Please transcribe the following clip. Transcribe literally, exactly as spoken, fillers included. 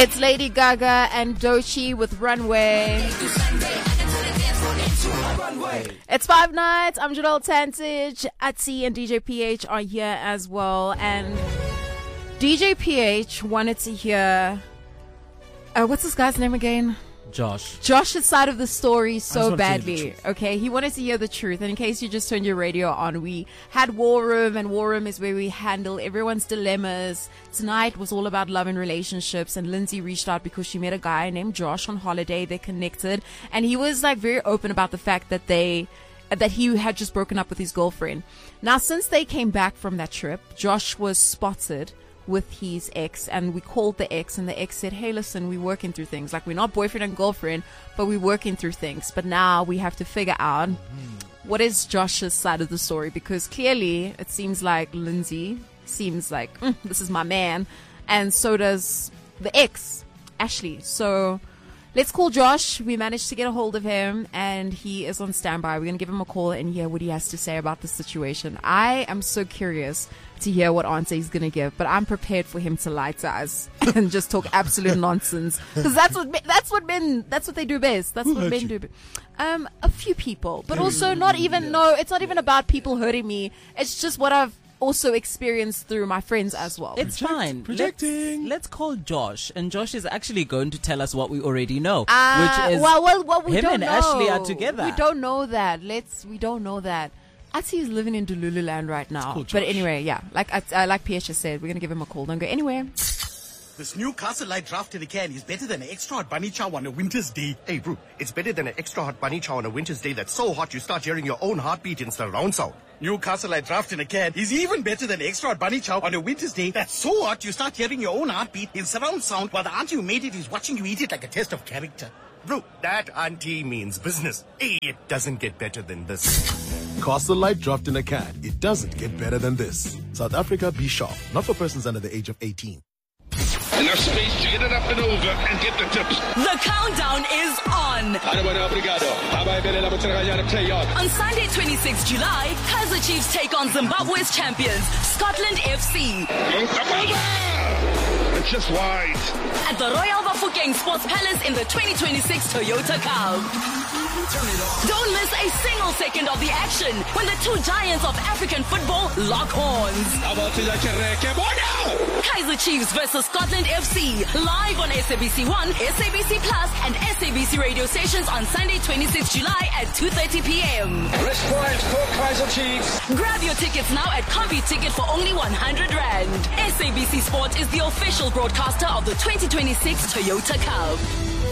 It's Lady Gaga and Doechii with Runway. It's Five Nights. I'm Janelle Tantich. Atsi and D J P H are here as well. And D J P H wanted to hear, uh, what's this guy's name again? Josh. Josh's side of the story so badly. Okay, he wanted to hear the truth. And in case you just turned your radio on, we had War Room, and War Room is where we handle everyone's dilemmas. Tonight was all about love and relationships, and Lindsay reached out because she met a guy named Josh on holiday. They connected, and he was like very open about the fact that they that he had just broken up with his girlfriend. Now, since they came back from that trip, Josh was spotted with his ex, and we called the ex, and the ex said, hey, listen, we're working through things. Like, we're not boyfriend and girlfriend, but we're working through things. But now we have to figure out what is Josh's side of the story, because clearly it seems like Lindsay seems like, mm, this is my man, and so does the ex, Ashley. So let's call Josh. We managed to get a hold of him, and he is on standby. We're going to give him a call and hear what he has to say about the situation. I am so curious to hear what answer he's going to give, but I'm prepared for him to lie to us and just talk absolute nonsense, because that's what that's what men that's what they do best. That's Who what hurt men you? do. Um, a few people, but also not even. No, it's not even about people hurting me. It's just what I've also experienced through my friends as well. It's Project- fine. projecting. Let's, let's call Josh, and Josh is actually going to tell us what we already know, Uh, which is well, well, well, we him don't and know. Ashley are together. We don't know that. Let's. We don't know that. Atsi is living in Delulu land right now. Cool, but Josh. anyway, yeah, like uh, like P H just said, we're gonna give him a call. Don't go anywhere. This new Castle Light draft in a can is better than an extra hot bunny chow on a winter's day. Hey, bro, it's better than an extra hot bunny chow on a winter's day that's so hot you start hearing your own heartbeat in surround sound. New Castle Light draft in a can is even better than extra hot bunny chow on a winter's day that's so hot you start hearing your own heartbeat in surround sound while the auntie who made it is watching you eat it like a test of character. Bro, that auntie means business. Hey, it doesn't get better than this. Castle Light draft in a can. It doesn't get better than this. South Africa, be sharp. Not for persons under the age of eighteen. Enough space to get it up and over and get the tips. The countdown is on. On Sunday, twenty-sixth July, Kaizer Chiefs take on Zimbabwe's champions, Scotland F C. It's just wide. At the Royal Bafokeng Sports Palace in the twenty twenty-six Toyota Cup. Don't miss a single second of the action when the two giants of African football lock horns. Kaizer Chiefs versus Scotland F C, live on S A B C one, S A B C Plus, and S A B C radio stations on Sunday, twenty-sixth July at two thirty p.m. Wrist point for Kaizer Chiefs. Grab your tickets now at Combi Ticket for only one hundred rand. S A B C Sport is the official broadcaster of the twenty twenty-six Toyota Cup.